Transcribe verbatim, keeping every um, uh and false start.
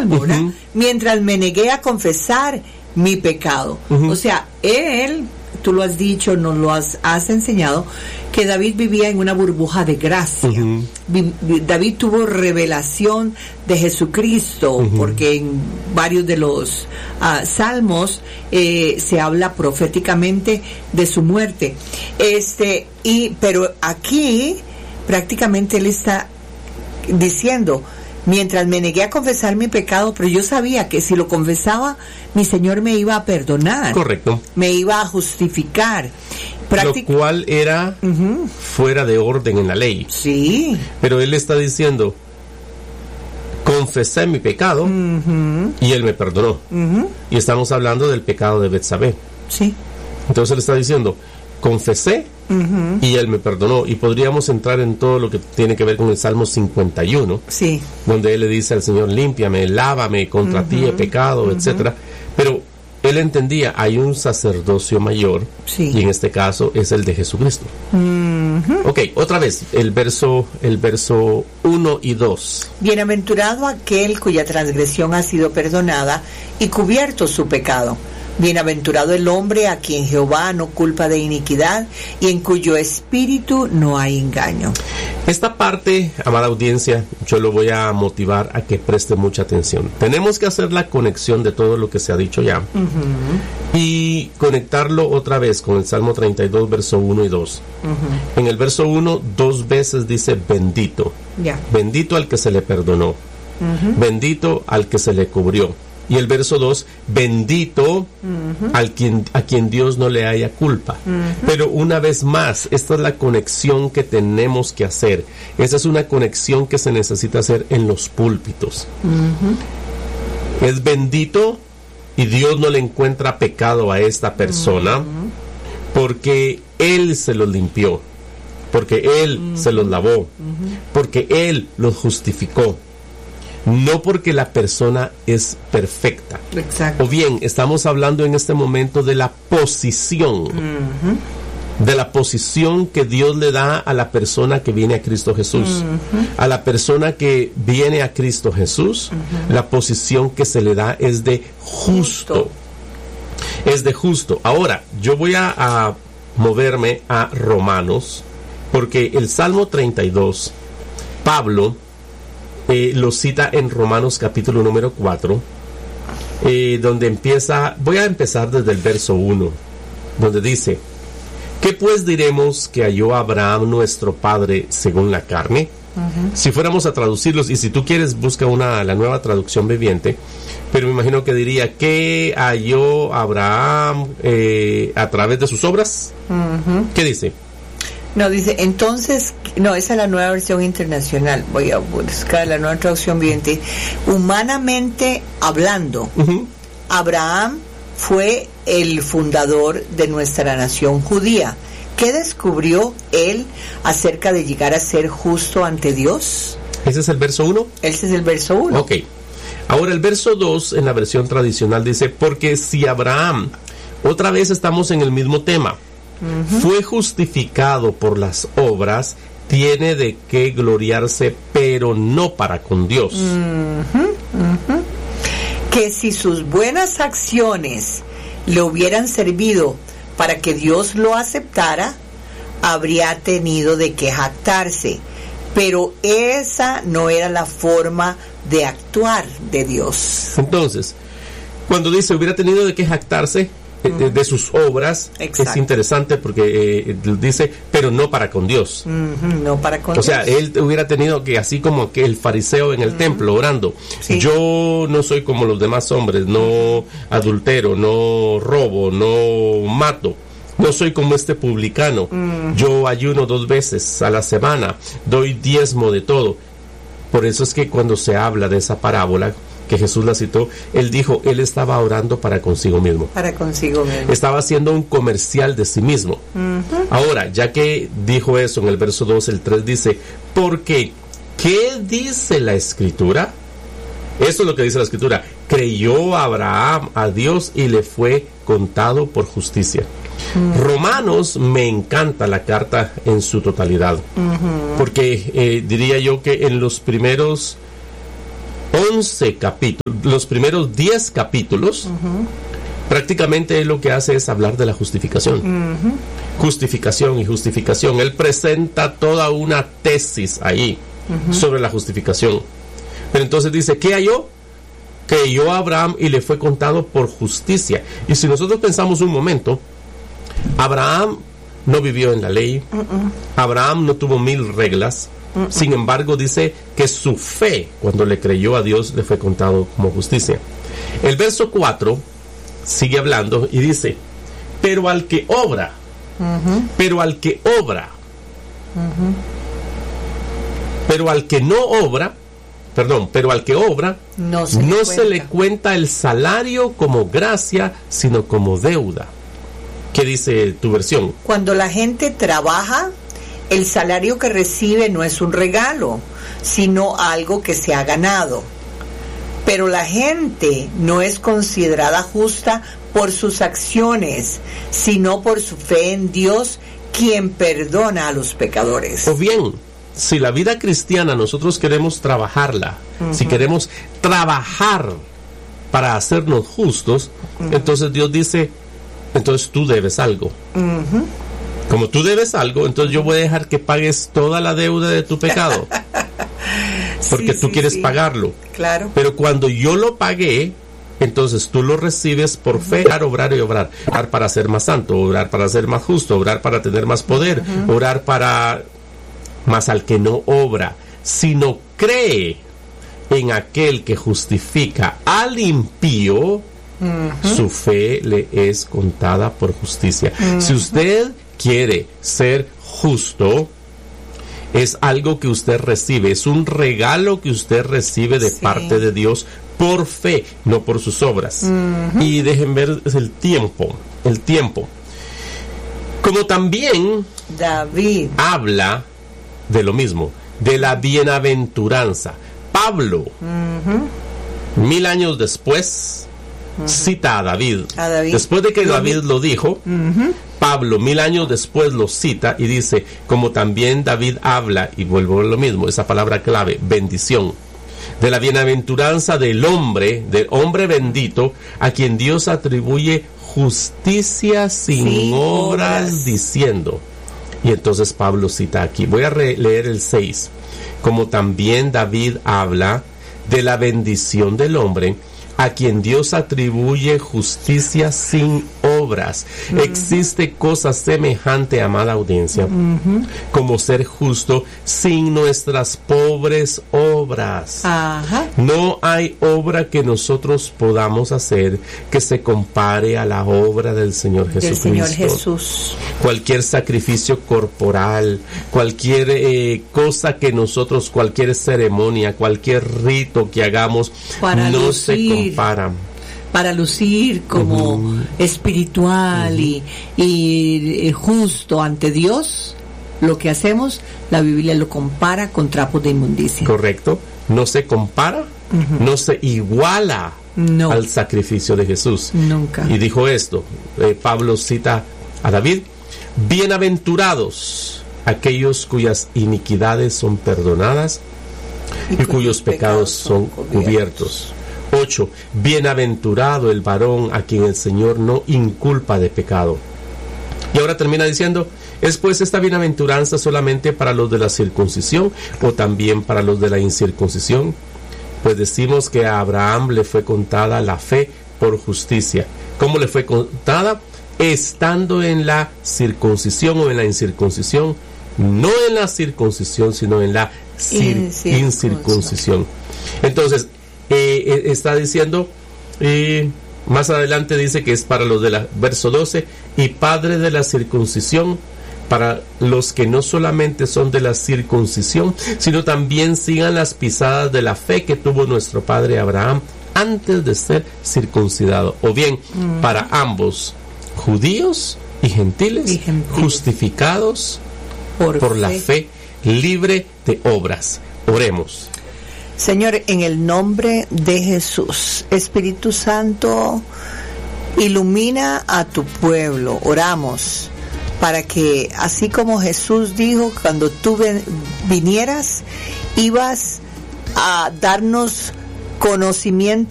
salmo, ¿verdad? Uh-huh. Mientras me negué a confesar mi pecado. Uh-huh. O sea, él, tú lo has dicho, nos lo has, has enseñado, que David vivía en una burbuja de gracia. Uh-huh. Vi, David tuvo revelación de Jesucristo, uh-huh. porque en varios de los uh, salmos eh, se habla proféticamente de su muerte. Este, y, pero aquí prácticamente él está diciendo, mientras me negué a confesar mi pecado, pero yo sabía que si lo confesaba, mi Señor me iba a perdonar. Correcto. Me iba a justificar. Practic- Lo cual era uh-huh. fuera de orden en la ley. Sí. Pero él está diciendo, confesé mi pecado uh-huh. y él me perdonó. Uh-huh. Y estamos hablando del pecado de Betsabé. Sí. Entonces él está diciendo, confesé uh-huh. y él me perdonó. Y podríamos entrar en todo lo que tiene que ver con el Salmo cincuenta y uno, sí. donde él le dice al Señor, límpiame, lávame, contra uh-huh. ti he pecado, uh-huh. etcétera. Pero él entendía, hay un sacerdocio mayor, sí. y en este caso es el de Jesucristo. Uh-huh. Ok, otra vez, el verso el verso uno y dos. Bienaventurado aquel cuya transgresión ha sido perdonada y cubierto su pecado. Bienaventurado el hombre a quien Jehová no culpa de iniquidad y en cuyo espíritu no hay engaño. Esta parte, amada audiencia, yo lo voy a motivar a que preste mucha atención. Tenemos que hacer la conexión de todo lo que se ha dicho ya uh-huh. y conectarlo otra vez con el Salmo treinta y dos, verso uno y dos. Uh-huh. En el verso uno, dos veces dice bendito. Yeah. Bendito al que se le perdonó. Uh-huh. Bendito al que se le cubrió. Y el verso dos, bendito uh-huh. al quien, a quien Dios no le haya culpa. Uh-huh. Pero una vez más, esta es la conexión que tenemos que hacer. Esa es una conexión que se necesita hacer en los púlpitos. Uh-huh. Es bendito y Dios no le encuentra pecado a esta persona uh-huh. porque Él se los limpió, porque Él uh-huh. se los lavó, uh-huh. porque Él los justificó. No porque la persona es perfecta. Exacto. O bien, estamos hablando en este momento de la posición. Uh-huh. De la posición que Dios le da a la persona que viene a Cristo Jesús. Uh-huh. A la persona que viene a Cristo Jesús, uh-huh. la posición que se le da es de justo. justo. Es de justo. Ahora, yo voy a, a moverme a Romanos, porque el Salmo treinta y dos, Pablo Eh, lo cita en Romanos capítulo número cuatro, eh, donde empieza, voy a empezar desde el verso uno, donde dice, ¿qué pues diremos que halló Abraham nuestro padre según la carne? Uh-huh. Si fuéramos a traducirlos, y si tú quieres busca una la nueva traducción viviente, pero me imagino que diría, ¿qué halló Abraham eh, a través de sus obras? Uh-huh. ¿Qué dice? No, dice, entonces, no, esa es la nueva versión internacional, voy a buscar la nueva traducción viviente. Humanamente hablando, uh-huh. Abraham fue el fundador de nuestra nación judía. ¿Qué descubrió él acerca de llegar a ser justo ante Dios? ¿Ese es el verso uno? Ese es el verso uno. Ok. Ahora el verso dos en la versión tradicional dice, porque si Abraham, otra vez estamos en el mismo tema, Uh-huh. fue justificado por las obras, tiene de qué gloriarse, pero no para con Dios. Uh-huh. Uh-huh. Que si sus buenas acciones le hubieran servido para que Dios lo aceptara, habría tenido de qué jactarse. Pero esa no era la forma de actuar de Dios. Entonces, cuando dice hubiera tenido de qué jactarse, De, de sus obras, exacto. Es interesante porque eh, dice, pero no para con Dios. Uh-huh, no para con o Dios. sea, él hubiera tenido que, así como que el fariseo en el uh-huh. templo orando, sí. Yo no soy como los demás hombres, no adultero, no robo, no mato. No soy como este publicano. Uh-huh. Yo ayuno dos veces a la semana, doy diezmo de todo. Por eso es que cuando se habla de esa parábola que Jesús la citó, él dijo, él estaba orando para consigo mismo. Para consigo mismo. Estaba haciendo un comercial de sí mismo. Uh-huh. Ahora, ya que dijo eso en el verso dos, el tres dice, porque, ¿qué dice la Escritura? Eso es lo que dice la Escritura. Creyó Abraham a Dios y le fue contado por justicia. Uh-huh. Romanos, me encanta la carta en su totalidad. Uh-huh. Porque eh, diría yo que en los primeros once capítulos, los primeros diez capítulos, uh-huh. prácticamente lo que hace es hablar de la justificación. Uh-huh. Justificación y justificación. Él presenta toda una tesis ahí uh-huh. sobre la justificación. Pero entonces dice, ¿qué halló? Que halló a Abraham y le fue contado por justicia. Y si nosotros pensamos un momento, Abraham no vivió en la ley, uh-uh. Abraham no tuvo mil reglas, uh-uh. sin embargo dice que su fe, cuando le creyó a Dios, le fue contado como justicia. El verso cuatro sigue hablando y dice, pero al que obra, uh-huh. pero al que obra, uh-huh. pero al que no obra, perdón, pero al que obra, no, se, no le se le cuenta el salario como gracia, sino como deuda. ¿Qué dice tu versión? Cuando la gente trabaja, el salario que recibe no es un regalo, sino algo que se ha ganado. Pero la gente no es considerada justa por sus acciones, sino por su fe en Dios, quien perdona a los pecadores. O bien, si la vida cristiana nosotros queremos trabajarla, uh-huh. si queremos trabajar para hacernos justos, uh-huh. entonces Dios dice, entonces tú debes algo. Uh-huh. Como tú debes algo, entonces yo voy a dejar que pagues toda la deuda de tu pecado. Porque sí, tú sí, quieres sí. pagarlo. Claro. Pero cuando yo lo pagué, entonces tú lo recibes por uh-huh. fe, orar, obrar y obrar. Orar para ser más santo, orar para ser más justo, orar para tener más poder, uh-huh. orar para... Mas al que no obra, sino cree en aquel que justifica al impío, uh-huh. su fe le es contada por justicia. Uh-huh. Si usted quiere ser justo, es algo que usted recibe, es un regalo que usted recibe de sí. parte de Dios por fe, no por sus obras. Uh-huh. Y dejen ver el tiempo, el tiempo. Como también David habla de lo mismo, de la bienaventuranza. Pablo, uh-huh. mil años después, uh-huh. cita a David. a David. Después de que David lo dijo, uh-huh. Pablo, mil años después, lo cita y dice, como también David habla, y vuelvo a lo mismo, esa palabra clave, bendición, de la bienaventuranza del hombre, del hombre bendito, a quien Dios atribuye justicia sin sí, obras, obras, diciendo. Y entonces Pablo cita aquí, voy a re- leer el seis, como también David habla de la bendición del hombre, a quien Dios atribuye justicia sin obras. Uh-huh. Existe cosa semejante, amada audiencia, uh-huh. como ser justo sin nuestras pobres obras. Uh-huh. No hay obra que nosotros podamos hacer que se compare a la obra del Señor Jesucristo. Del Señor Jesús. Cualquier sacrificio corporal, cualquier eh, cosa que nosotros, cualquier ceremonia, cualquier rito que hagamos, Para no lucir. se compara. Para lucir como uh-huh. espiritual uh-huh. y, y, y justo ante Dios, lo que hacemos, la Biblia lo compara con trapos de inmundicia. Correcto. No se compara, uh-huh. no se iguala no. al sacrificio de Jesús. Nunca. Y dijo esto, eh, Pablo cita a David, bienaventurados aquellos cuyas iniquidades son perdonadas y, y cuyos, cuyos pecados, pecados son cubiertos. cubiertos. ocho. Bienaventurado el varón a quien el Señor no inculpa de pecado. Y ahora termina diciendo, ¿es pues esta bienaventuranza solamente para los de la circuncisión o también para los de la incircuncisión? Pues decimos que a Abraham le fue contada la fe por justicia. ¿Cómo le fue contada? Estando en la circuncisión o en la incircuncisión. No en la circuncisión, sino en la cir- incircuncisión. Entonces, Eh, eh, está diciendo, eh, más adelante dice que es para los de la, verso doce, y padre de la circuncisión, para los que no solamente son de la circuncisión, sino también sigan las pisadas de la fe que tuvo nuestro padre Abraham antes de ser circuncidado. O bien, mm. para ambos, judíos y gentiles, y gentiles. justificados por, por fe. la fe libre de obras. Oremos. Señor, en el nombre de Jesús, Espíritu Santo, ilumina a tu pueblo. Oramos para que, así como Jesús dijo, cuando tú ven, vinieras, ibas a darnos conocimiento